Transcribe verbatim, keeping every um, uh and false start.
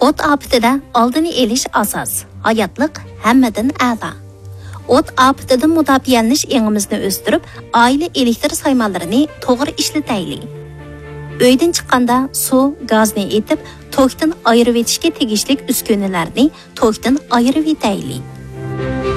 O't ofatida oldini elish asos, hayotlik hammadan a'lo. O't ofatidan mudofaalanish engimizni o'stirib, oila elektr saymonlarini to'g'ri ishlataylik. Uydan chiqqanda suv, gazni etib, tokdan ayirib etishga tegishli uskunalarni tokdan ayirib etaylik.